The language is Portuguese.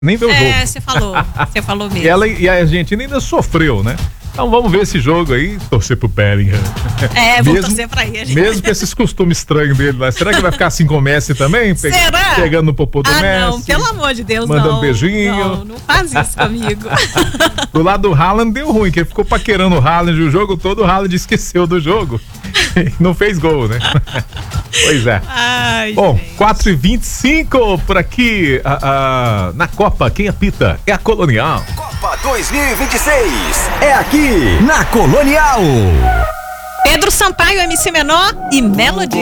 nem ver o jogo. Você falou mesmo. E a Argentina ainda sofreu, né? Então vamos ver esse jogo aí, torcer pro Bellingham. Vamos torcer pra ele. Mesmo com esses costumes estranhos dele lá. Será que vai ficar assim com o Messi também? Será? Pegando no popô do Messi. Não, pelo amor de Deus, mandando não. beijinho. Não faz isso comigo. Do lado do Haaland deu ruim, que ele ficou paquerando o Haaland o jogo todo, o Haaland esqueceu do jogo. Não fez gol, né? Pois é. Ai, bom, gente. 4h25 por aqui na Copa. Quem apita é a Colonial. Copa 2026 é aqui na Colonial. Pedro Sampaio, MC Menor e Melody.